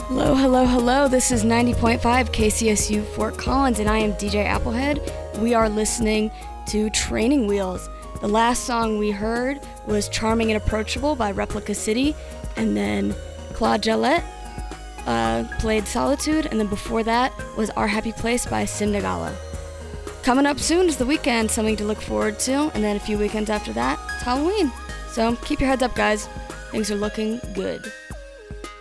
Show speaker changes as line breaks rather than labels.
Hello, hello, hello. This is 90.5 KCSU Fort Collins, and I am DJ Applehead. We are listening to Training Wheels. The last song we heard was Charming and Approachable by Replica City, and then Claude Jalette played Solitude, and then before that was Our Happy Place by Sindagala. Coming up soon is the weekend, something to look forward to, and then a few weekends after that, it's Halloween. So keep your heads up, guys. Things are looking good.